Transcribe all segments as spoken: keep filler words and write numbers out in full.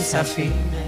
senza fine.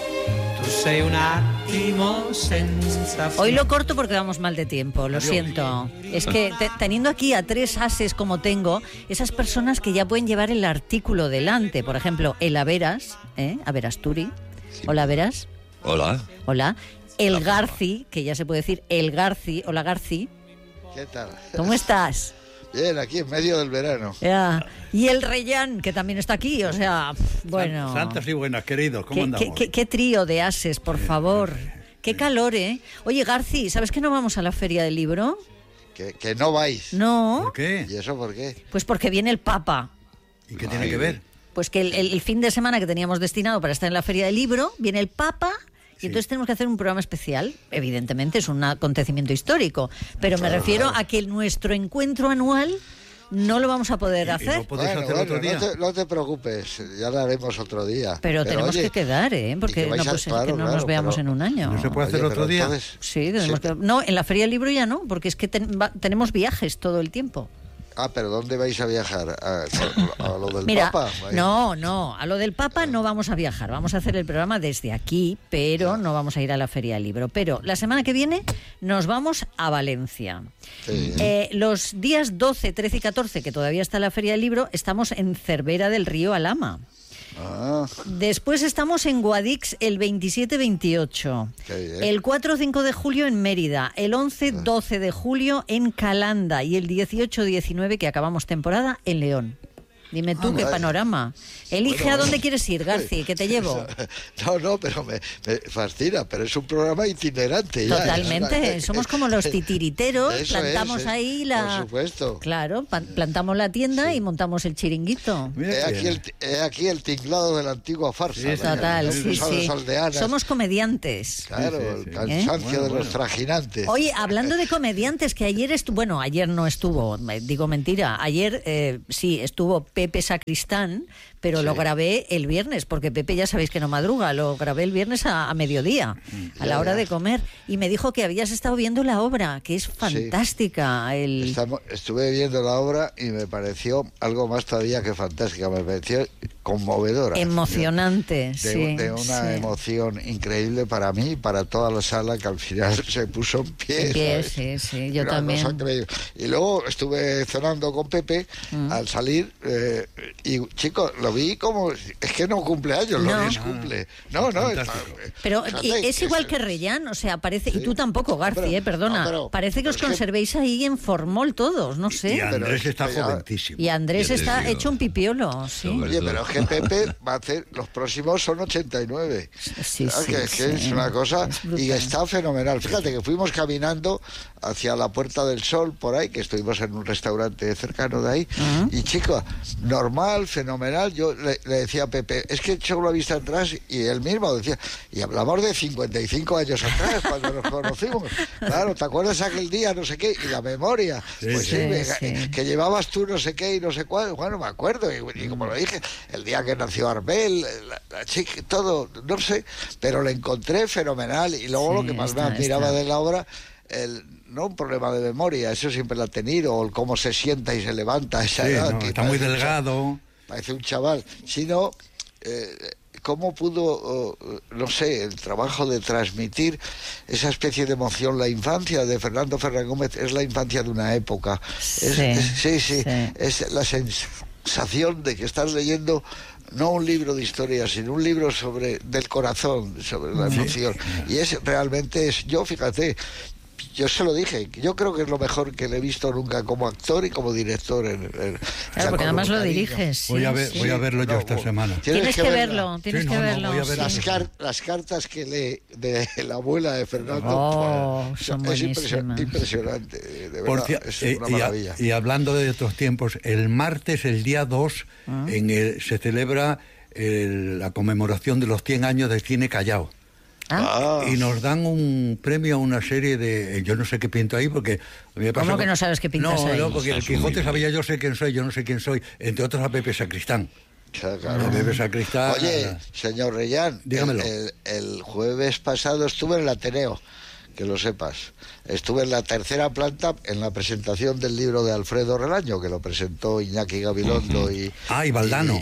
Tu sei un attimo senza fine. Hoy lo corto porque vamos mal de tiempo, lo siento. Es que te, teniendo aquí a tres ases como tengo, esas personas que ya pueden llevar el artículo delante, por ejemplo, el Averas, ¿eh? Averasturi. Sí. Hola, Averas. Hola. Hola. El Garci, que ya se puede decir el Garci. Hola, Garci. ¿Qué tal? ¿Cómo estás? Bien, aquí en medio del verano. Ya. Y el Reyán, que también está aquí, o sea, bueno. Santas y buenas, queridos, ¿cómo ¿Qué, andamos? qué, qué, qué trío de ases, por favor. Qué calor, ¿eh? Oye, Garci, ¿sabes que no vamos a la Feria del Libro? Que, que no vais. No. ¿Por qué? ¿Y eso por qué? Pues porque viene el Papa. ¿Y qué tiene que ver? Pues que el, el, el fin de semana que teníamos destinado para estar en la Feria del Libro, viene el Papa. Y Sí. entonces tenemos que hacer un programa especial. Evidentemente es un acontecimiento histórico, pero me Claro, refiero claro. a que nuestro encuentro anual no lo vamos a poder ¿Y- y hacer. no podéis Bueno, hacer bueno, otro día? No, te, no te preocupes, ya lo haremos otro día. Pero, tenemos oye, que quedar, ¿eh? y Porque que no vais a- puede ser claro, que no claro, nos veamos pero- en un año. ¿No se puede hacer Oye, otro pero día? entonces- Sí, tenemos Sí. que... No, en la Feria del Libro ya no, porque es que ten- va- tenemos viajes todo el tiempo. Ah, pero ¿dónde vais a viajar? ¿A, a- a lo del Mira, Papa? Vais- no, no, a lo del Papa no vamos a viajar, vamos a hacer el programa desde aquí, pero no vamos a ir a la Feria del Libro. Pero la semana que viene nos vamos a Valencia. Sí. Eh, los días doce, trece y catorce, que todavía está la Feria del Libro, estamos en Cervera del Río Alhama. Ah, Después estamos en Guadix el veintisiete veintiocho, Qué bien. el cuatro cinco de julio en Mérida, el once doce de julio en Calanda y el dieciocho diecinueve, que acabamos temporada, en León. Dime tú, Ah, qué vale. panorama. Elige Bueno, a dónde bueno. quieres ir, Garci, que te llevo. No, no, pero me, me fascina, pero es un programa itinerante ya. Totalmente, Es somos como los titiriteros, Eso plantamos es, ahí Por la... supuesto. Claro, pa- plantamos la tienda y montamos el chiringuito. Mira He que- aquí, el, he aquí el tinglado de la antigua farsa. Sí, ¿verdad? Total, sí, Son sí. los aldeanos. Somos comediantes. Claro, Sí, sí, el sí. cansancio ¿Eh? de Bueno, los bueno. trajinantes. Oye, hablando de comediantes, que ayer estuvo, bueno, ayer no estuvo, me- digo mentira, ayer eh, sí estuvo Pepe Sacristán, pero Sí. lo grabé el viernes, porque Pepe ya sabéis que no madruga, lo grabé el viernes a, a mediodía, a la Ya, hora ya. de comer, y me dijo que habías estado viendo la obra, que es fantástica. El... Estamos- estuve viendo la obra y me pareció algo más todavía que fantástica, me pareció conmovedora. Emocionante, De, sí. de una sí. emoción increíble para mí y para toda la sala, que al final se puso en pie. En pie, ¿sabes? sí, sí, yo Una también. cosa increíble. Y luego estuve cenando con Pepe Mm. al salir eh, y, chicos, lo vi como... Es que no cumple años, No. lo descumple. No, no. está- Fantástico. Pero fíjate, y es igual es- que Reyán, o sea, parece, y Sí. tú tampoco, Garci, Pero- eh, perdona, no, pero- parece que os pero es que- conservéis ahí en formol todos, no sé. Y Andrés Pero- está pero- joventísimo. Y Andrés Y está Andrés, hecho un pipiolo, sí. Oye, pero es que Pepe va a hacer... Los próximos son ochenta y nueve. Sí, Ah, sí, que, es que sí. es una cosa Es brutal. y está fenomenal. Fíjate que fuimos caminando hacia la Puerta del Sol por ahí, que estuvimos en un restaurante cercano de ahí, Ajá. y chico, normal, fenomenal. Yo le, le decía a Pepe, es que echó una vista atrás y él mismo decía, y hablamos de cincuenta y cinco años atrás cuando nos conocimos. Claro, ¿te acuerdas aquel día, no sé qué? Y la memoria, Sí, pues sí. sí, me- Sí. que llevabas tú no sé qué y no sé cuál. Bueno, me acuerdo, y, y como lo dije, el día que nació Arbel, la, la chica, todo, no sé, pero le encontré fenomenal. Y luego Sí, lo que más está, me admiraba está. de la obra, el, no un problema de memoria, eso siempre lo ha tenido, o el cómo se sienta y se levanta a esa Sí, edad, no, que está muy parece un cha- delgado. Parece un chaval, sino eh, cómo pudo, oh, no sé, el trabajo de transmitir esa especie de emoción. La infancia de Fernando Fernández Gómez es la infancia de una época. Es- Sí, es- sí, sí, sí. es la sensación de que estás leyendo no un libro de historia, sino un libro sobre del corazón, sobre la emoción. Y es realmente es, yo fíjate, yo se lo dije, yo creo que es lo mejor que le he visto nunca como actor y como director. En, en- o sea, Claro, porque con además un lo cariño. diriges. sí, Voy a ver, sí. voy a verlo yo No, esta bo- semana. Tienes que verla. verlo, tienes Sí, que no, no, verlo. voy a sí. verlo. Las, car- las cartas que lee de la abuela de Fernando, Oh, pues, son es impresio- buenísimas. impresionante, de Por verdad, ci- es eh, una y, a- maravilla. y hablando de otros tiempos, el martes, el día dos, Ah. en el, se celebra el- la conmemoración de los cien años del cine Callao. ¿Ah? Ah, Y nos dan un premio a una serie de... Yo no sé qué pinto ahí porque... a mí me ¿Cómo pasó que no sabes qué pintas no, ahí? No, porque el Estás Quijote muy sabía yo sé quién soy, yo no sé quién soy, entre otros a Pepe Sacristán. claro, claro. A Pepe Sacristán... Oye, señor Reyán, Dígamelo. el, el- el jueves pasado estuve en el Ateneo, que lo sepas. Estuve en la tercera planta en la presentación del libro de Alfredo Relaño, que lo presentó Iñaki Gabilondo y... Ah, y Valdano.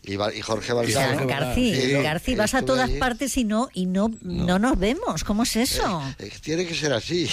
y, y Jorge O sea, Valdano. Garci, Sí, Garci, vas a todas allí. partes y no y no, no. no nos vemos. ¿Cómo es eso? Eh, eh, tiene que ser así.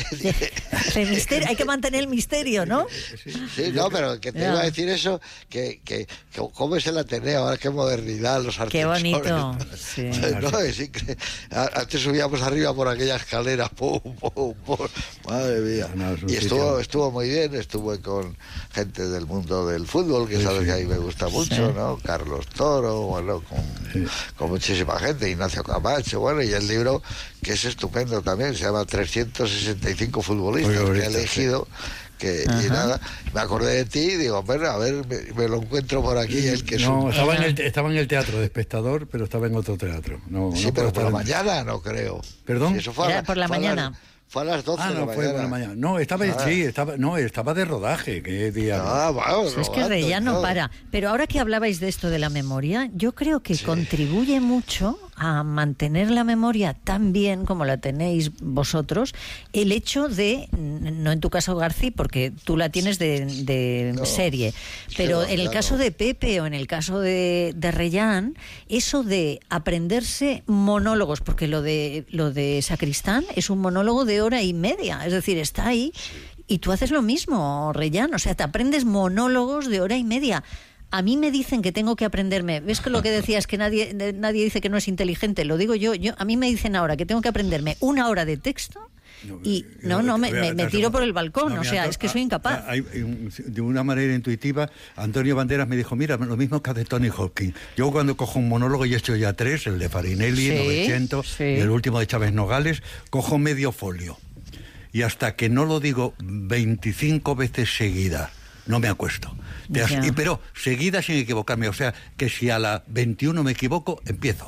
El misterio, hay que mantener el misterio, ¿no? Sí, no, pero que te Ya. iba a decir eso, que, que, que cómo es el Ateneo, ahora qué modernidad, los Qué ascensores. bonito. Sí. No, es incre- a- Antes subíamos arriba por aquella escalera, pum, pum, pum. Madre mía. No, es un Y estuvo, sitio- estuvo muy bien, estuve con gente del mundo del fútbol, que Sí, sabes sí. que a mí me gusta mucho, Sí. ¿no? Carlos Toro, bueno, con, Sí. con muchísima gente, Ignacio Camacho, bueno, y el libro, que es estupendo también, se llama trescientos sesenta y cinco futbolistas que he Futbolistas, elegido. Que, y Ajá. nada, me acordé de ti y digo, bueno, a ver, me, me lo encuentro por aquí, el que es No, un... estaba en, el, estaba en el teatro de espectador, pero estaba en otro teatro. No, Sí, no pero puedo por la estar en- mañana no creo. ¿Perdón? Sí, eso fue a Era la- por la fue a las- mañana. Fue a las doce Ah, de la no, fue mañana. por la mañana. No, estaba, Ah. sí, estaba, no, estaba de rodaje, que día. Ah, bueno, Es que rodando y Reyán no todo. para. Pero ahora que hablabais de esto de la memoria, yo creo que Sí. contribuye mucho a mantener la memoria tan bien como la tenéis vosotros, el hecho de, no en tu caso Garci, porque tú la tienes de, de No. serie, pero va, en el ya caso no. de Pepe o en el caso de, de Reyán, eso de aprenderse monólogos, porque lo de, lo de Sacristán es un monólogo de hora y media, es decir, está ahí. Y tú haces lo mismo, Reyán, o sea, te aprendes monólogos de hora y media. A mí me dicen que tengo que aprenderme. ¿Ves que lo que decías que nadie de- nadie dice que no es inteligente? Lo digo yo. Yo a mí me dicen ahora que tengo que aprenderme una hora de texto y no, no, me, me- me tiro por el balcón. No, O mira, sea, Anto- es que soy ah, incapaz. ah, hay- hay un- de una manera intuitiva, Antonio Banderas me dijo, mira, lo mismo que hace Tony Hawking. Yo cuando cojo un monólogo, y he hecho ya tres, el de Farinelli, Sí, novecientos, sí. y el último de Chávez Nogales, cojo medio folio. Y hasta que no lo digo veinticinco veces seguidas, no me acuesto. Te as- Ya. y, pero seguida sin equivocarme. O sea, que si a la veintiuno me equivoco, empiezo.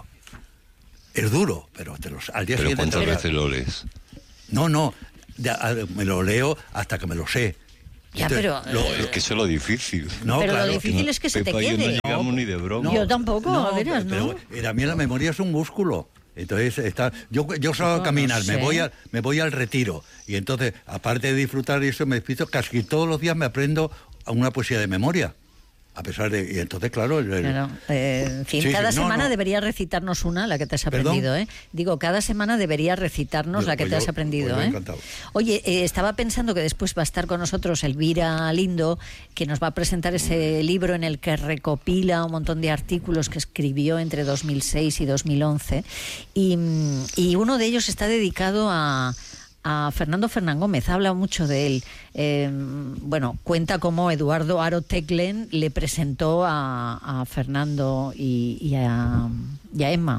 Es duro, pero te los, al día Pero siguiente... ¿cuántas te lo- veces lo lees? No, no, ya, a- me lo leo hasta que me lo sé. Ya, Entonces, pero, lo- eh, Es que eso es lo difícil. no, pero claro, lo difícil No, es que se te Pepa y yo quede. no llegamos ni de broma. Yo tampoco, a veras, ¿no? pero, pero a mí la memoria es un músculo. Entonces está, yo yo salgo No, a caminar, no me sé. voy a, me voy al retiro y entonces aparte de disfrutar de eso me despido, casi todos los días me aprendo una poesía de memoria. A pesar de... Y entonces, claro... el- el- Claro, eh, en fin, Sí, sí, cada no, semana no. deberías recitarnos una, la que te has ¿Perdón? aprendido, ¿eh? Digo, cada semana deberías recitarnos Yo- la que pues te has yo- aprendido, pues yo ¿eh? encantado. Oye, eh, estaba pensando que después va a estar con nosotros Elvira Lindo, que nos va a presentar ese libro en el que recopila un montón de artículos que escribió entre dos mil seis y dos mil once, y, mm, y uno de ellos está dedicado a... a Fernando Fernán Gómez, habla mucho de él. Eh, bueno, cuenta cómo Eduardo Aro Teclen le presentó a, a Fernando y, y, a, y a Emma.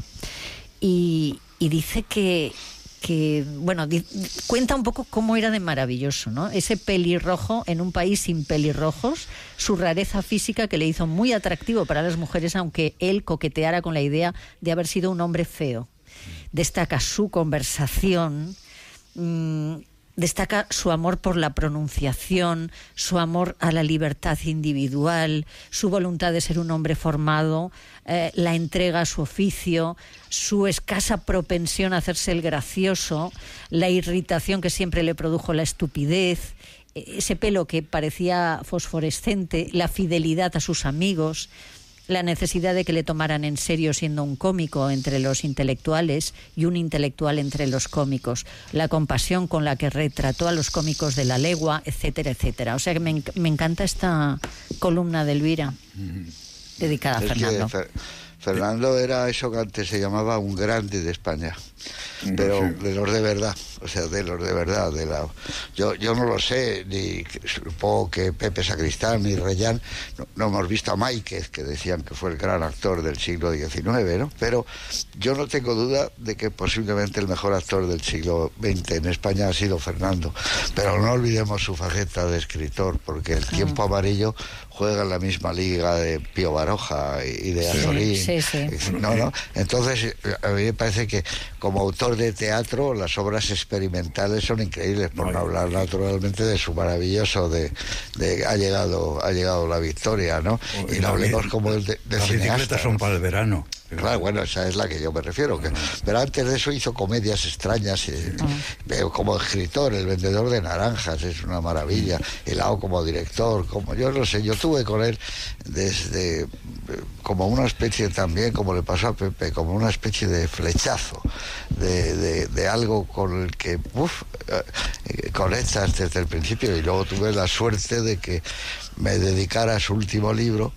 Y, y dice que, que bueno, di- cuenta un poco cómo era de maravilloso, ¿no? Ese pelirrojo en un país sin pelirrojos, su rareza física que le hizo muy atractivo para las mujeres, aunque él coqueteara con la idea de haber sido un hombre feo. Destaca su conversación, Mm, destaca su amor por la pronunciación, su amor a la libertad individual, su voluntad de ser un hombre formado, eh, la entrega a su oficio, su escasa propensión a hacerse el gracioso, la irritación que siempre le produjo la estupidez, eh, ese pelo que parecía fosforescente, la fidelidad a sus amigos, la necesidad de que le tomaran en serio siendo un cómico entre los intelectuales y un intelectual entre los cómicos, la compasión con la que retrató a los cómicos de la legua, etcétera, etcétera. O sea que me, enc- me encanta esta columna de Elvira, dedicada a Es que Fernando. Fer- Fernando era eso que antes se llamaba un grande de España, pero Sí. de los de verdad, o sea, de los de verdad. De la, yo, yo no lo sé, ni supongo que Pepe Sacristán ni Reyán, no, no hemos visto a Máiquez, que decían que fue el gran actor del siglo diecinueve, ¿no? Pero yo no tengo duda de que posiblemente el mejor actor del siglo veinte en España ha sido Fernando, pero no olvidemos su faceta de escritor, porque El tiempo amarillo juega en la misma liga de Pío Baroja y de Sí, Azorín. sí, sí. No, no. Entonces, a mí me parece que como autor de teatro, las obras experimentales son increíbles, por no hablar naturalmente de su maravilloso de, de ha llegado ha llegado la victoria, ¿no? Y no La- hablemos como el de, de Las cineasta, bicicletas son ¿no? para el verano. Claro, bueno, esa es la que yo me refiero. Que, pero antes de eso hizo comedias extrañas. Eh, veo como escritor, El vendedor de naranjas es una maravilla. Y luego como director, como yo no sé, yo tuve con él desde eh, como una especie también, como le pasó a Pepe, como una especie de flechazo de, de, de algo con el que uf, eh, conectas desde el principio. Y luego tuve la suerte de que me dedicara a su último libro.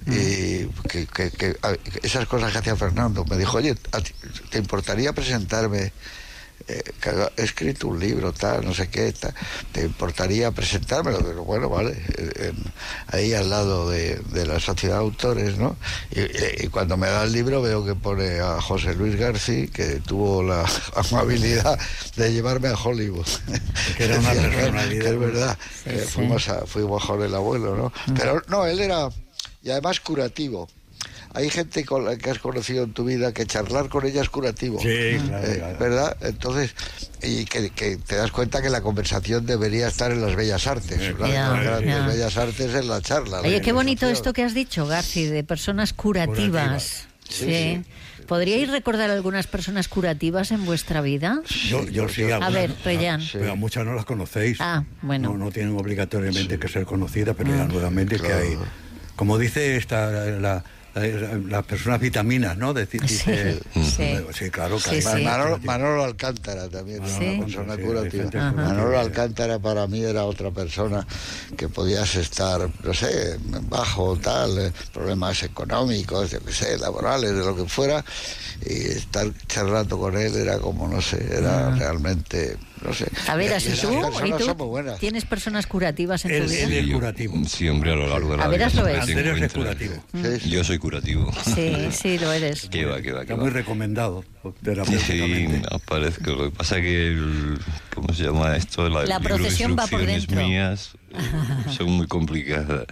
Y que, que, que esas cosas que hacía Fernando, me dijo, oye, ¿te importaría presentarme? Eh, que he escrito un libro, tal, no sé qué, tal, ¿te importaría presentármelo? Pero bueno, vale, en, ahí al lado de, de la Sociedad de Autores, ¿no? Y, y cuando me da el libro veo que pone a José Luis García, que tuvo la amabilidad de llevarme a Hollywood. Que era una personalidad. Que es verdad, sí, que sí. fuimos, a, fuimos con el abuelo, ¿no? Mm. Pero no, él era... Y además curativo. Hay gente con la que has conocido en tu vida que charlar con ella es curativo. Sí, claro, eh, claro. ¿Verdad? Entonces, y que, que te das cuenta que la conversación debería estar en las bellas artes. Sí, Una de ya, las grandes ya. bellas artes es la charla. Oye, la qué bonito conversación. esto que has dicho, Garci, de personas curativas. Sí, Sí. sí. ¿Podríais recordar algunas personas curativas en vuestra vida? Yo, yo sí, A algunas, ver, Reyán. ah, pero a muchas no las conocéis. Ah, bueno. No, no tienen obligatoriamente que ser conocidas, pero ya Ah. nuevamente Claro. que hay... Como dice esta, la, la, las personas vitaminas, ¿no? Dice, dice, Sí, sí. sí, claro, que Sí, hay sí. más Manolo, curativas. Manolo Alcántara también es Sí. una persona Sí, hay curativa. gente Ajá. Manolo Alcántara para mí era otra persona que podías estar, no sé, bajo tal, eh, problemas económicos, yo qué sé, laborales, de lo que fuera, y estar charlando con él era como, no sé, era Ah. realmente, no sé. A ver, Y así esas tú, ¿y personas tú son muy buenas. tienes personas curativas en Él- tu vida? él es yo- curativo. Sí, hombre, a lo largo de la A ver, vida. hazlo siempre es. te Andrés es encuentras- curativo. Sí, sí. Yo soy curativo. Sí, sí, lo eres. Que va, que va, que Está va. muy recomendado Sí, terapéuticamente. aparezco. Lo que pasa que el, ¿cómo se llama esto? La, La libro de procesión va por instrucciones dentro. mías eh, son muy complicadas.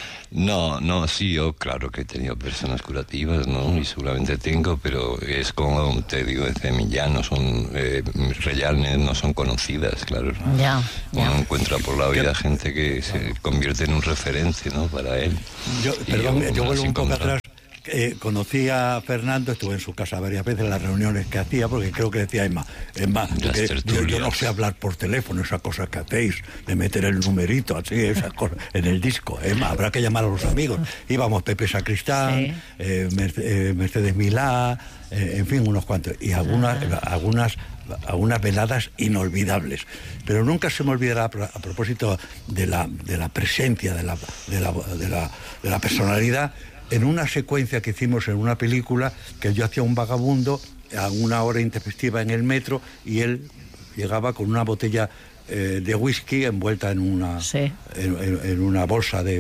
No, no, sí, yo claro que he tenido personas curativas, ¿no? Y seguramente tengo, pero es como te digo, desde mí ya no son eh, reales, no son conocidas, claro. Ya, Uno ya. encuentra por la vida gente que se convierte en un referente, ¿no? Para él. Yo, Y perdón, yo yo vuelvo así un poco encontrar- atrás. Eh, conocí a Fernando, estuve en su casa varias veces en las reuniones que hacía, porque creo que decía Emma, Emma, Las que yo, yo no tertulias. sé hablar por teléfono, esas cosas que hacéis, de meter el numerito así, esas cosas, en el disco. Emma, habrá que llamar a los amigos. Íbamos Pepe Sacristán, Sí. eh, Merce- eh, Mercedes Milá, eh, en fin, unos cuantos, y algunas, algunas, algunas veladas inolvidables. Pero nunca se me olvidará, a pro- a propósito de la, de la presencia, de la, de la, de la, de la personalidad, en una secuencia que hicimos en una película, que yo hacía un vagabundo a una hora intempestiva en el metro y él llegaba con una botella eh, de whisky envuelta en una, Sí. en, en- en una bolsa de...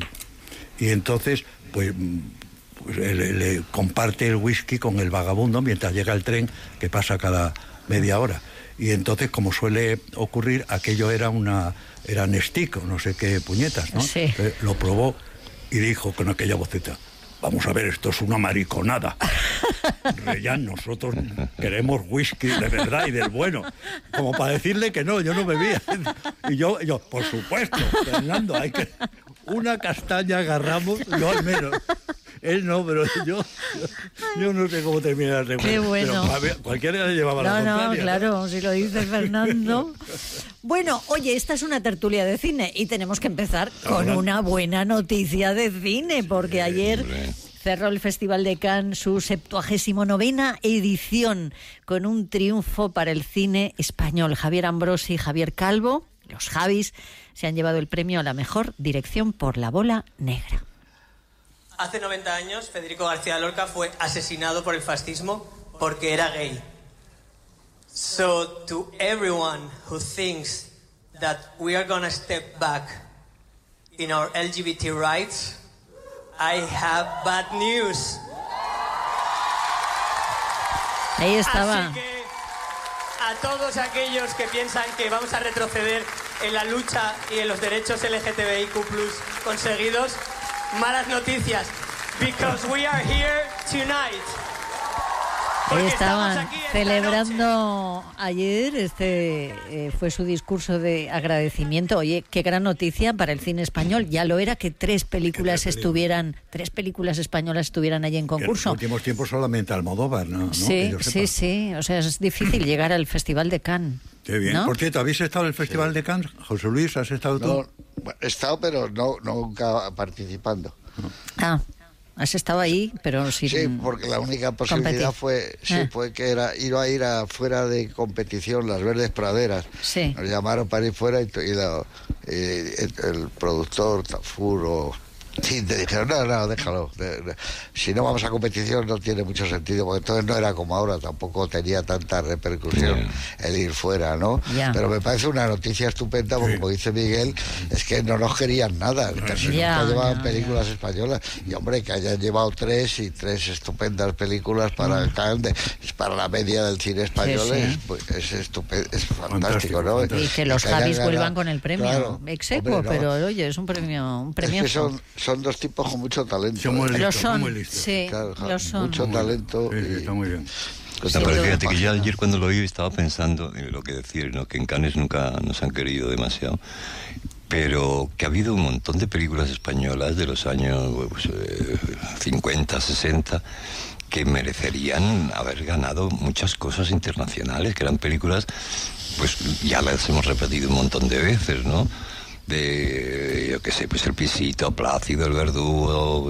Y entonces, pues, mm, pues, le, le comparte el whisky con el vagabundo mientras llega el tren, que pasa cada media hora. Y entonces, como suele ocurrir, aquello era una... era Nestic, o no sé qué puñetas, ¿no? Sí. Entonces, lo probó y dijo con aquella voceta: vamos a ver, esto es una mariconada. Reyán, nosotros queremos whisky de verdad y del bueno. Como para decirle que no, yo no bebía. Y yo, yo por supuesto, Fernando, hay que... Una castaña agarramos, yo al menos. Él no, pero yo, yo no sé cómo termina el recuerdo. Qué bueno. Pero a ver, cualquiera le llevaba la No, no, contraria, claro, si lo dice Fernando. Bueno, oye, esta es una tertulia de cine y tenemos que empezar con Ahora. una buena noticia de cine, porque ayer hombre. cerró el Festival de Cannes su septuagésimo novena edición con un triunfo para el cine español. Javier Ambrosi y Javier Calvo, los Javis, se han llevado el premio a la mejor dirección por La Bola Negra. Hace noventa años, Federico García Lorca fue asesinado por el fascismo porque era gay. So, to everyone who thinks that we are gonna step back in our L G B T rights, I have bad news. Ahí estaba. Así que a todos aquellos que piensan que vamos a retroceder en la lucha y en los derechos L G T B I Q plus conseguidos, malas noticias, because we are here tonight. Porque Estaban estamos aquí esta celebrando ayer, este eh, fue su discurso de agradecimiento. Oye, qué gran noticia para el cine español. Ya lo era que tres películas tres estuvieran, tres películas españolas estuvieran allí en En los concurso. últimos tiempos solamente Almodóvar, ¿no? ¿No? Sí, Que yo sepa. sí, sí. O sea, es difícil llegar al Festival de Cannes. Qué bien. ¿no? Por cierto, ¿habéis estado en el Festival de Cannes? José Luis, ¿has estado tú? No, bueno, he estado, pero no nunca participando. Ah, has estado ahí, pero sin... Sí, porque la única posibilidad competir. fue sí, Ah. fue que era ir a ir a fuera de competición, las Verdes Praderas. Sí. Nos llamaron para ir fuera y, y la- y el, el productor Tafur o sí, te dijeron, no, no, déjalo. de- de- Si no vamos a competición no tiene mucho sentido, porque entonces no era como ahora, tampoco tenía tanta repercusión el ir fuera, ¿no? Ya. Pero me parece una noticia estupenda, porque como dice Miguel, es que no nos querían nada, casi Ya, nunca llevaban ya, películas españolas. Y hombre, que hayan llevado tres y tres estupendas películas para el Cannes, de- es para la media del cine español, Sí, sí. Es, pues, es estupendo, es fantástico, Fantástico, ¿no? fantástico. Y que los hayan Javis ganado- vuelvan con el premio. Claro, Ex aequo, hombre, no. pero oye, es un premio, un Es premio. que son, son dos tipos con mucho talento. Son muy ¿eh? Lo listos, son, muy listos. sí, Claro, lo son. mucho talento. Sí, sí, y- está muy bien. O sea, Sí, pero pero- fíjate que yo ayer cuando lo oí estaba pensando en lo que decir, ¿no? Que en Cannes nunca nos han querido demasiado, pero que ha habido un montón de películas españolas de los años pues, eh, cincuenta, sesenta que merecerían haber ganado muchas cosas internacionales, que eran películas, pues ya las hemos repetido un montón de veces, ¿no? De, yo qué sé, pues El pisito, Plácido, El verdugo...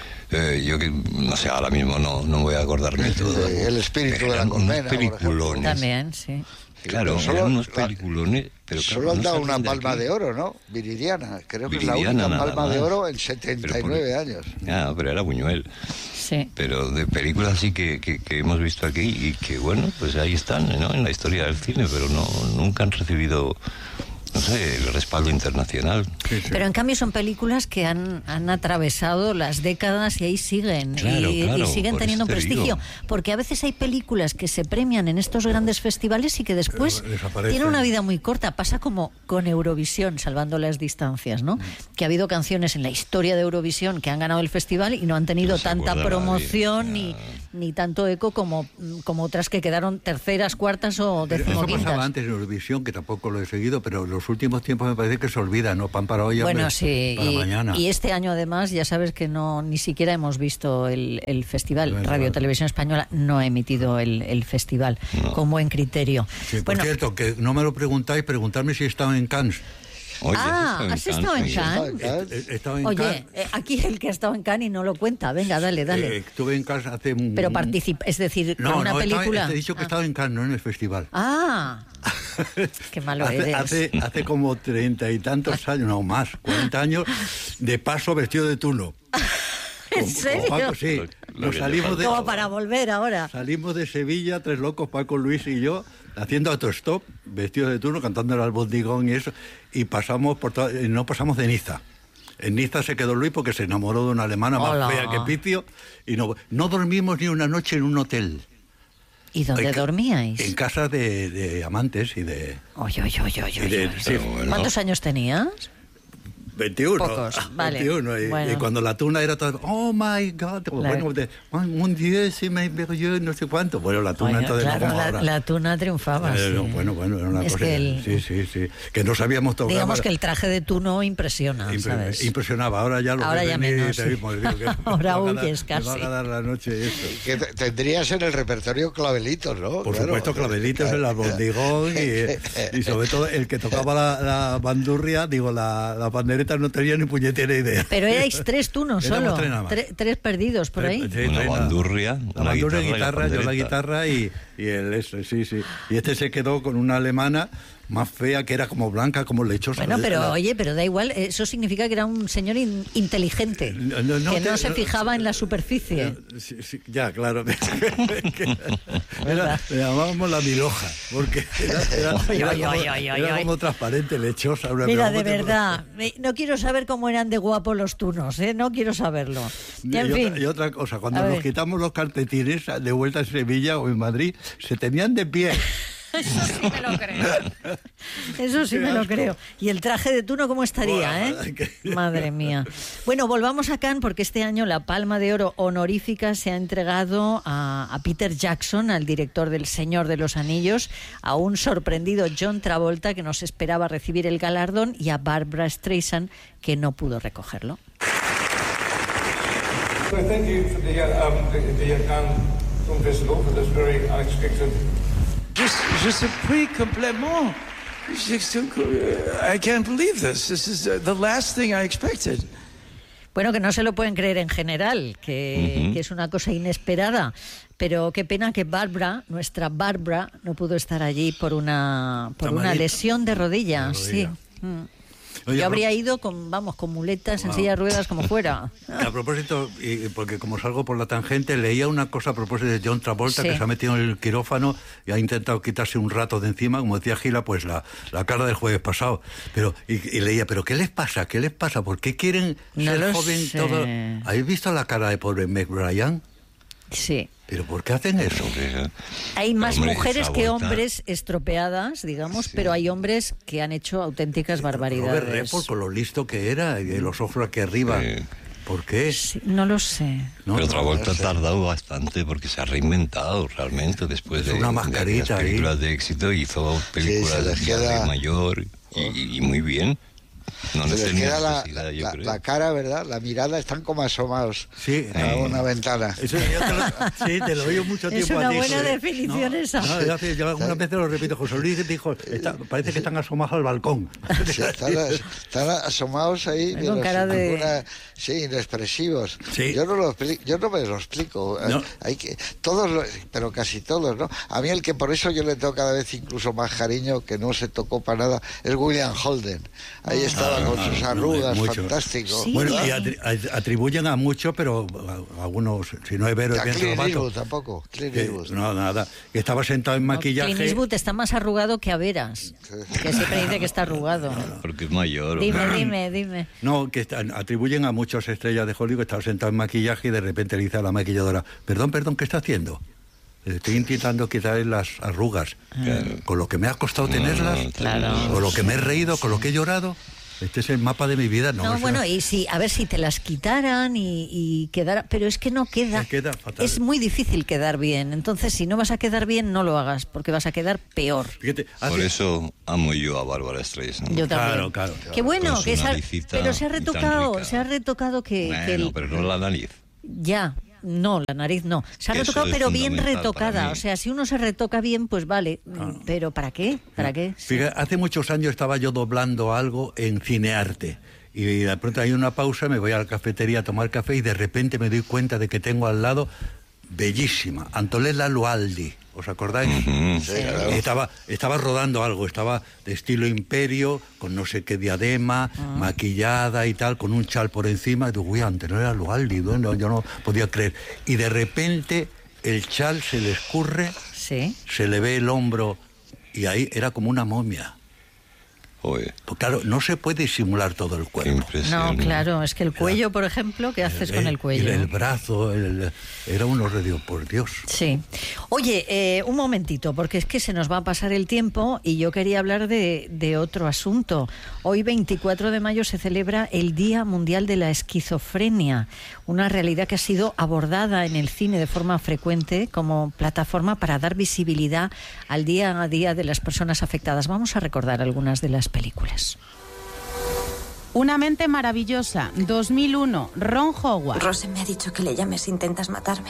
Eh, yo que no sé, ahora mismo no, no voy a acordarme de todo. de El espíritu de la Eran unos colmena, por ejemplo. peliculones. También, sí. Claro, Pero solo- eran unos la- peliculones, pero claro, Solo han no dado salen una de palma aquí. de oro, ¿no? Viridiana, creo que es la Viridiana, única nada palma de más. oro en Pero setenta y por- nueve años. Ah, pero era Buñuel. Sí. Pero de películas así que, que, que hemos visto aquí y que, bueno, pues ahí están, ¿no? En la historia del cine, pero no nunca han recibido, no sé, el respaldo internacional. Sí, sí. Pero en cambio son películas que han, han atravesado las décadas y ahí siguen. Claro, y, claro, y siguen por teniendo eso te prestigio. digo. Porque a veces hay películas que se premian en estos grandes festivales y que después Eh, desaparecen. tienen una vida muy corta. Pasa como con Eurovisión, salvando las distancias, ¿no? Que ha habido canciones en la historia de Eurovisión que han ganado el festival y no han tenido No se tanta acuerda promoción nadie. ni, ni tanto eco como, como otras que quedaron terceras, cuartas o Pero eso decimoquintas. pasaba antes en Eurovisión, que tampoco lo he seguido, pero en los últimos tiempos me parece que se olvida, ¿no? Pan para hoy, Bueno, hombre, sí, para y, mañana. y este año además ya sabes que no ni siquiera hemos visto el, el festival. Es verdad. Radio Televisión Española no ha emitido el, el festival No. con buen criterio. Sí, por bueno, cierto, que no me lo preguntáis, preguntarme si he estado en Cannes. Oye, Ah, ¿has estado en Cannes? Cannes? He, he estado en oye, Cannes. eh, aquí el que ha estado en Cannes y no lo cuenta. Venga, dale, dale. Eh, estuve en Cannes hace... un- Pero participa, es decir, No, con una no, he estado- película. he dicho que he Ah. estado en Cannes, no en el festival. Ah, qué malo hace, eres. hace, hace como treinta y tantos años, no más, cuarenta años, de paso vestido de tuno. ¿En Con- con serio? Paco, sí. Lo- lo Nos que salimos le de, Como para volver ahora. salimos de Sevilla, tres locos, Paco, Luis y yo, haciendo autostop, vestidos de turno, cantando el albondigón y eso, y pasamos por to- eh, no pasamos de Niza. En Niza se quedó Luis porque se enamoró de una alemana Hola. más fea que Picio, y no, no dormimos ni una noche en un hotel. ¿Y dónde Oye, dormíais? En casa de, de amantes y de... Oye, oye, oye, oye, y de- oye. sí, bueno. ¿Cuántos años tenías? veintiuno. Pocos, vale. veintiuno, y, Bueno. y cuando la tuna era todo, oh my God, o La- bueno, de, oh, mon Dieu, c'est merveilleux, no sé cuánto. Bueno, la tuna Bueno, entonces no claro, como la, ahora. la tuna triunfaba. Eh, sí. no, bueno, bueno, era una Es cosa. que el- Sí, sí, sí. Que no sabíamos tocar. Digamos que el traje de tuno impresiona, Impre- ¿sabes? impresionaba. Ahora ya lo Ahora que ya venís, menos, te sí. mismo, digo que Ahora me va a dar- huyes Me va casi. a dar la noche esto. Que te- tendrías en el repertorio clavelitos, ¿no? Por Claro. supuesto, clavelitos, el albondigón y, y sobre todo el que tocaba la, la bandurria, digo, la, la pandereta no tenía ni puñetera idea. Pero erais tres tunos Éramos solo, tres nada más. Tre- tres perdidos por ahí. Sí, Una trae la- bandurria, La una bandurria, guitarra y la guitarra, yo la pandereta. guitarra y, y el eso, sí, sí. Y este se quedó con una alemana más fea, que era como blanca, como lechosa. Bueno, pero La- oye, pero da igual, eso significca que era un señor in- inteligente, No, no, no que no te- se no- fijaba en la superficie. Eh, sí, sí, ya, claro. Que era- le llamábamos la miloja, porque era, era- Oy, era oy, como, oy, oy, era oy. como transparente, lechosa. Una Mira, pero de ¿cómo te- verdad, me- no quiero saber cómo eran de guapos los tunos, ¿eh? No quiero saberlo. Y, Y, en otra, fin, y otra cosa, cuando A nos ver. quitamos los calcetines de vuelta en Sevilla o en Madrid, se tenían de pie. Eso sí me lo creo. Eso sí me lo creo. Y el traje de Tuno, ¿cómo estaría, eh? Madre mía. Bueno, volvamos a Cannes, porque este año la Palma de Oro honorífica se ha entregado a, a Peter Jackson, al director del Señor de los Anillos, a un sorprendido John Travolta, que no se esperaba recibir el galardón, y a Barbra Streisand, que no pudo recogerlo. So thank you for the, uh, um, the, the uh, Cannes Film Festival for this very unexpected. Je, je suis pris complètement. I can't believe this. This is the last thing I expected. Bueno, que no se lo pueden creer en general, que, uh-huh. que es una cosa inesperada. Pero qué pena que Barbara, nuestra Barbara, no pudo estar allí por una por una lesión de rodilla. De rodilla. Sí. Mm. Oye, yo habría ido con, vamos, con muletas, wow. en silla de ruedas, como fuera. A propósito, y porque como salgo por la tangente, leía una cosa a propósito de John Travolta, sí. que se ha metido en el quirófano y ha intentado quitarse un rato de encima, como decía Gila, pues la, la cara del jueves pasado. Pero y, y leía, ¿pero qué les pasa? ¿Qué les pasa? ¿Por qué quieren no ser joven sé. todo? ¿Habéis visto la cara de pobre Meg Ryan? Sí. ¿Pero por qué hacen eso? Hay más Hombre, mujeres que vuelta. hombres estropeadas, digamos, sí. pero hay hombres que han hecho auténticas barbaridades. Robert Redford, con lo listo que era, y los ojos aquí arriba. Sí. ¿Por qué? Sí, no lo sé. No, pero Travolta ha tardado bastante porque se ha reinventado realmente después de, una mascarita de películas ahí. de éxito. Hizo películas sí, de queda... mayor y, y muy bien. No, se no les queda la, yo la, creo. la cara, ¿verdad? La mirada, están como asomados sí, a eh, una ventana. Eso, yo te lo, sí, te lo oigo mucho tiempo. Es una a ti, buena sí. definición no, esa. No, yo, yo algunas veces lo repito. José Luis dijo, está, parece que están asomados al balcón. Sí, están, están asomados ahí. Con cara de... Una, sí, inexpresivos. Sí. Yo no lo yo no me lo explico. No. Hay que, todos, lo, pero casi todos, ¿no? A mí el que por eso yo le tengo cada vez incluso más cariño, que no se tocó para nada, es William Holden. Ahí estaba ah, con ah, sus arrugas. No, fantástico. Sí. Bueno, y atri atribuyen a mucho, pero a algunos, si no es Vero, es bien Clint Eastwood tampoco. Clint Eastwood. No, nada. Estaba sentado en maquillaje. No, Clint Eastwood está más arrugado que Averas, que siempre dice que está arrugado. No, no. Porque es mayor. Dime, ¿no? dime, dime. No, que están, atribuyen a muchas estrellas de Hollywood que estaba sentado en maquillaje y de repente le dice a la maquilladora, perdón, perdón, ¿qué está haciendo? Estoy intentando quitar las arrugas. Claro. Con lo que me ha costado no, tenerlas, claro. con lo que me he reído, con lo que he llorado. Este es el mapa de mi vida. No, no bueno, y si, a ver si te las quitaran y, y quedara... Pero es que no queda. queda fatal. Es muy difícil quedar bien. Entonces, si no vas a quedar bien, no lo hagas, porque vas a quedar peor. Fíjate, hace... Por eso amo yo a Bárbara Streisand. Yo también. Claro, claro. Qué bueno, que esa... pero se ha retocado, se ha retocado que... Bueno, que el... pero no la nariz. Ya... No, la nariz no. Se ha Eso retocado, pero bien retocada. O sea, si uno se retoca bien, pues vale. Ah. Pero ¿para qué? ¿Para qué? Fíjate, hace muchos años estaba yo doblando algo en Cinearte. Y de pronto hay una pausa, me voy a la cafetería a tomar café y de repente me doy cuenta de que tengo al lado, bellísima, Antonella Lualdi. ¿Os acordáis? Uh-huh. Sí, claro. Estaba, estaba rodando algo, estaba de estilo imperio, con no sé qué diadema, uh-huh. maquillada y tal, con un chal por encima. Y digo, uy, Antonella Lualdi, no, yo no podía creer. Y de repente el chal se le escurre, ¿sí? Se le ve el hombro y ahí era como una momia. Oye. Pues claro, no se puede simular todo el cuerpo. No, claro, es que el cuello, por ejemplo, ¿qué haces el, con el cuello? El, el brazo, el, era un horror, por Dios. Sí. Oye, eh, un momentito, porque es que se nos va a pasar el tiempo y yo quería hablar de, de otro asunto. Hoy, veinticuatro de mayo, se celebra el Día Mundial de la Esquizofrenia, una realidad que ha sido abordada en el cine de forma frecuente como plataforma para dar visibilidad al día a día de las personas afectadas. Vamos a recordar algunas de las películas. Una mente maravillosa, dos mil uno, Ron Howard. Rosen me ha dicho que le llames si intentas matarme.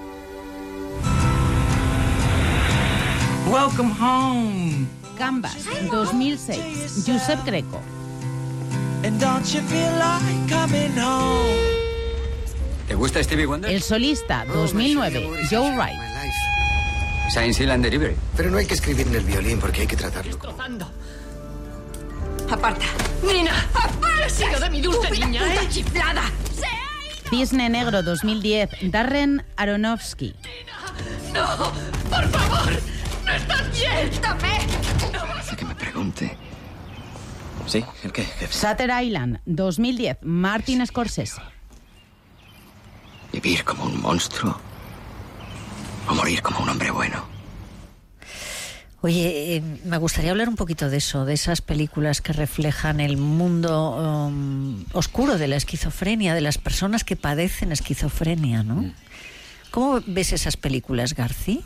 Welcome home. Canvas, dos mil seis, Josep Greco. And don't you feel like coming home? ¿Te gusta Stevie Wonder? El solista, dos mil nueve, Joe Wright. Science Hill and Delivery. Pero no hay que escribir en el violín porque hay que tratarlo. Destrozando. Aparta. Nina, aparta de mi dulce niña, ¿eh? Chiflada. Cisne Negro, dos mil diez, Darren Aronofsky. Nina, no, por favor, no estás bien. Dame. No me hace que me pregunte. ¿Sí? ¿El qué, jefe? Shutter Island, dos mil diez, Martin Scorsese. ¿Vivir como un monstruo o morir como un hombre bueno? Oye, eh, me gustaría hablar un poquito de eso, de esas películas que reflejan el mundo um, oscuro de la esquizofrenia, de las personas que padecen esquizofrenia, ¿no? Mm. ¿Cómo ves esas películas, Garci?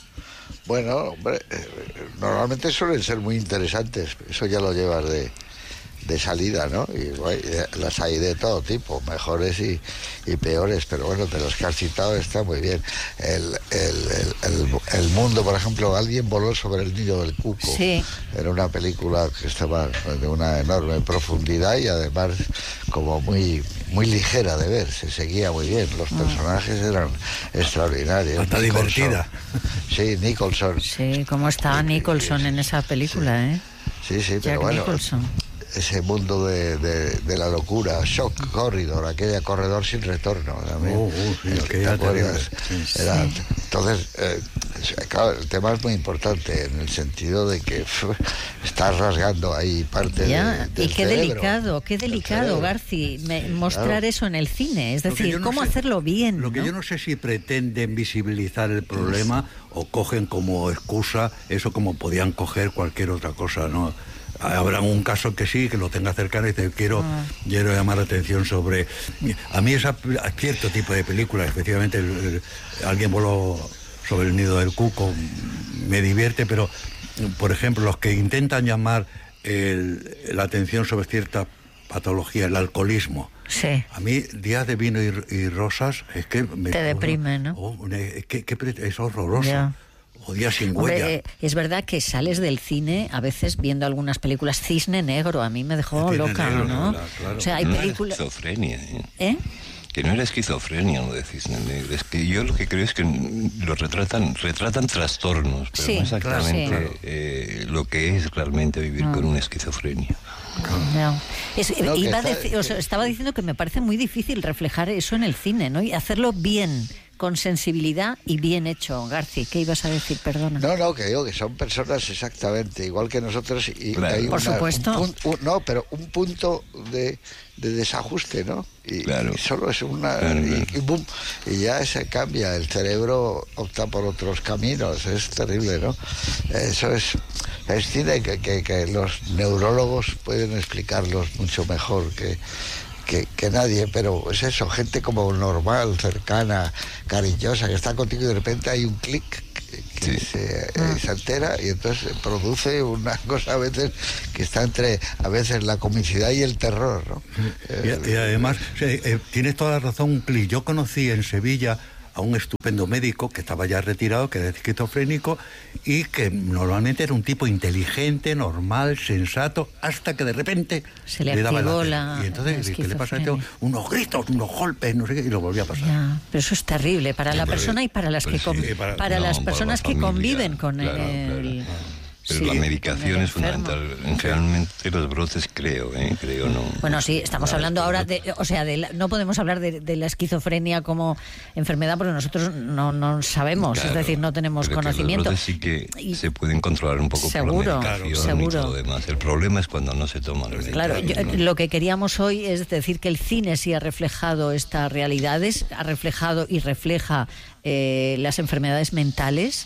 Bueno, hombre, eh, normalmente suelen ser muy interesantes, eso ya lo llevas de, de salida, ¿no? Y bueno, las hay de todo tipo, mejores y, y peores, pero bueno, de los que has citado está muy bien. El, el, el, el, el mundo, por ejemplo, alguien voló sobre el nido del cuco. Sí. Era una película que estaba de una enorme profundidad y además como muy muy ligera de ver, se seguía muy bien, los personajes eran extraordinarios. Está divertida. Sí, Nicholson. Sí, cómo está Nicholson en esa película, ¿eh? Sí, sí, Jack pero bueno, Nicholson. Ese mundo de, de, de la locura, Shock Corridor, aquella corredor sin retorno también. Oh, oh, sí, ¿Te acuerdas? Sí, Era, sí. Entonces, eh, claro, el tema es muy importante en el sentido de que pff, estás rasgando ahí parte ya, de, del y qué cerebro, delicado, qué delicado, Garci, me, mostrar claro. eso en el cine, es decir, no cómo sé, hacerlo bien. Lo que ¿no? yo no sé si pretenden visibilizar el problema o cogen como excusa eso como podían coger cualquier otra cosa, ¿no? Habrá un caso que sí, que lo tenga cercano y dice, quiero, ah. quiero llamar la atención sobre... A mí esa, cierto tipo de películas, especialmente el, el, alguien voló sobre el nido del cuco, me divierte, pero, por ejemplo, los que intentan llamar el, la atención sobre cierta patología, el alcoholismo. Sí. A mí, Días de vino y, y rosas, es que... Me, Te deprime, ¿no? Oh, es, que, que es horroroso. Yeah. O Días sin huella. Hombre, eh, es verdad que sales del cine a veces viendo algunas películas. Cisne Negro a mí me dejó loca, negro, ¿no? Claro, claro. O sea, hay no películas... era esquizofrenia, ¿eh? ¿Eh? Que no era esquizofrenia lo de Cisne Negro. Es que yo lo que creo es que lo retratan retratan trastornos, pero sí, no exactamente claro, sí. eh, lo que es realmente vivir no. con una esquizofrenia. No. Es, no, iba está, deci- o sea, estaba diciendo que me parece muy difícil reflejar eso en el cine, ¿no? Y hacerlo bien, con sensibilidad y bien hecho. Garci, ¿qué ibas a decir? Perdona. No, no, que digo que son personas exactamente igual que nosotros y claro. hay Por una, supuesto. Un, un, no, pero un punto de, de desajuste, ¿no? Y, claro. y solo es una claro, y, claro. y boom, y ya se cambia, el cerebro opta por otros caminos, es terrible, ¿no? Eso es es cine que, que, que los neurólogos pueden explicarlos mucho mejor que Que, que nadie, pero es eso, gente como normal, cercana, cariñosa, que está contigo y de repente hay un clic que, que sí. se, eh, se altera y entonces produce una cosa a veces que está entre, a veces, la comicidad y el terror, ¿no? Y, y además, eh, eh, tienes toda la razón, un clic. Yo conocí en Sevilla a un estupendo médico que estaba ya retirado, que era esquizofrénico y que normalmente era un tipo inteligente, normal, sensato, hasta que de repente se le, le daba activó la, la y entonces la ¿qué le pasa a este? Unos gritos, unos golpes, no sé qué, y lo volvía a pasar. Ya, pero eso es terrible para la persona y para las que con, sí, para, para no, las personas para la que conviven con claro, el claro. Pero sí, la medicación es fundamental. Generalmente los brotes, creo, ¿eh? Creo, no. Bueno, sí, estamos claro, hablando ahora de, o sea, de la, no podemos hablar de, de la esquizofrenia como enfermedad porque nosotros no, no sabemos, claro, es decir, no tenemos pero conocimiento. Que los brotes sí que y, se pueden controlar un poco seguro, por la medicación seguro. y todo lo demás. El problema es cuando no se toma la medicación. Claro, yo, ¿no? Lo que queríamos hoy es decir que el cine sí ha reflejado estas realidades, ha reflejado y refleja eh, las enfermedades mentales.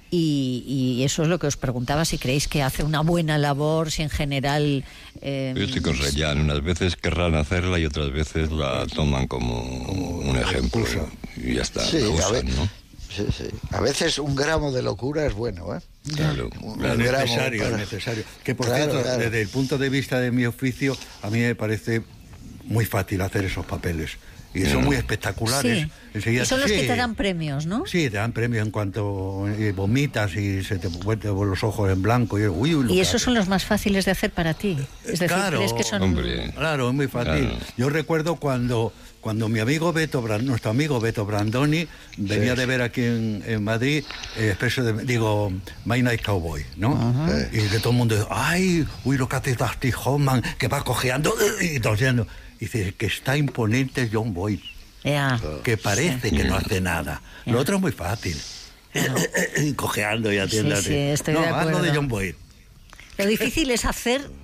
Y, y eso es lo que os preguntaba, si creéis que hace una buena labor, si en general... Eh, Yo estoy con Reyán, unas veces querrán hacerla y otras veces la toman como un ejemplo y ya está, sí, la usan, a ver, ¿no? Sí, sí. A veces un gramo de locura es bueno, ¿eh? Claro, un, claro. Un Es gramo necesario, para... es necesario. Que por claro, cierto, claro. desde el punto de vista de mi oficio, a mí me parece muy fácil hacer esos papeles. Y son muy espectaculares. Sí. Enseguida, y son los sí, que te dan premios, ¿no? Sí, te dan premios en cuanto eh, vomitas y se te vuelven los ojos en blanco. Y, uy, uy, y esos son los más fáciles de hacer para ti. Es decir, claro, ¿crees que son...? Hombre, claro, es muy fácil. Claro. Yo recuerdo cuando, cuando mi amigo Beto, nuestro amigo Beto Brandoni, venía sí, de ver aquí en, en Madrid, eh, expreso de, digo, My Night Cowboy, ¿no? Uh-huh. Y que todo el mundo, ay, uy, lo que hace Dusty Hoffman, que va cojeando y tosiendo. Y dice, que está imponente John Boyd. Yeah. Que parece sí. que no hace nada. Yeah. Lo otro es muy fácil. No. Cojeando y haciendo. Sí, sí, estoy no, de acuerdo. haz lo de John Boyd. Lo difícil es hacer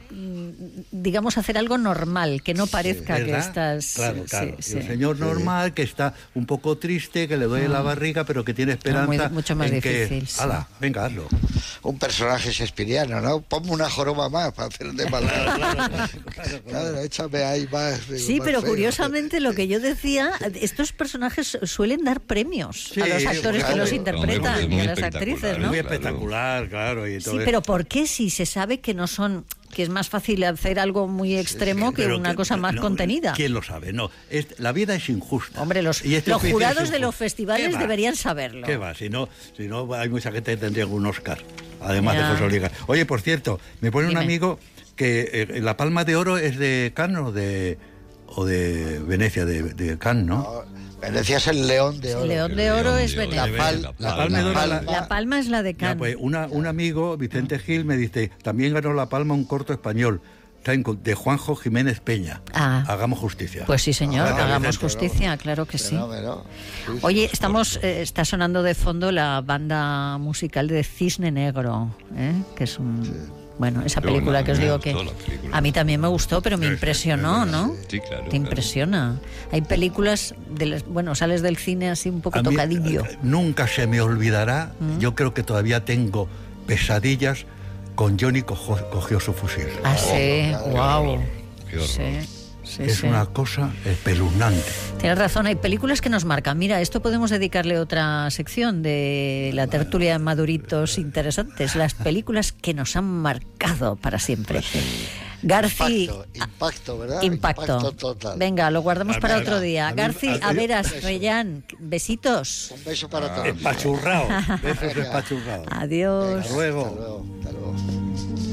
digamos, hacer algo normal, que no parezca sí, que estás... Claro, claro. Sí, sí. El señor normal, que está un poco triste, que le duele mm. la barriga, pero que tiene esperanza. No, muy, mucho más en difícil. Que, sí. ala, venga, hazlo. Un personaje shakespeariano, ¿no? Ponme una joroba más para hacer de maldad. claro, claro, claro. claro, échame ahí más. Sí, más pero feo. curiosamente lo que yo decía, estos personajes suelen dar premios sí, a los actores claro, que los interpretan y a las actrices, ¿no? Muy espectacular, claro. Y todo sí, pero ¿por qué si se sabe que no son... que es más fácil hacer algo muy extremo sí, sí, que una que, cosa más no, contenida? ¿Quién lo sabe? No, es, la vida es injusta. Hombre, los, este los jurados de los festivales deberían saberlo. ¿Qué va? Si no, si no hay mucha gente que tendría un Oscar, además ya. de José Oliga. Oye, por cierto, me pone Dime. un amigo que eh, la Palma de Oro es de Cannes o de, o de Venecia, de, de Cannes, ¿no? no. Venecia es el León de Oro. El León de Oro es Venecia. La, pal, la, la, Palma de Oro, la, la Palma es la de Cannes. Ya, pues una, un amigo, Vicente Gil, me dice, también ganó la Palma un corto español, de Juanjo Jiménez Peña. Ah. Hagamos justicia. Pues sí, señor, ah, hagamos Vicente, justicia, ¿no? Claro que sí. Fenómeno. Sí, sí. Oye, estamos, eh, está sonando de fondo la banda musical de Cisne Negro, ¿eh? que es un... Sí. Bueno, esa película que os digo que a mí también me gustó, pero me impresionó, ¿no? Sí, claro. Te impresiona. Hay películas, de las, bueno, sales del cine así un poco a mí, tocadillo. Nunca se me olvidará, ¿Mm? yo creo que todavía tengo pesadillas con Johnny cojo, cogió su fusil. Ah, sí, oh, wow. Qué horror. Sí. Sí, es sí. una cosa espeluznante. Tienes razón, hay películas que nos marcan. Mira, esto podemos dedicarle otra sección de la tertulia de maduritos interesantes. Las películas que nos han marcado para siempre. Garci... Impacto, impacto, ¿verdad? Impacto. Impacto total. Venga, lo guardamos para otro día. Garci, a veras, Reyán, besitos. Un beso para todos. Espachurrado. Besos espachurrados. Adiós. Hasta luego. Hasta luego. Hasta luego.